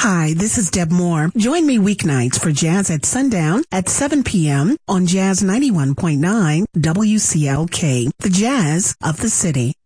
Hi, this is Deb Moore. Join me weeknights for Jazz at Sundown at 7 p.m. on Jazz 91.9 WCLK, the Jazz of the City.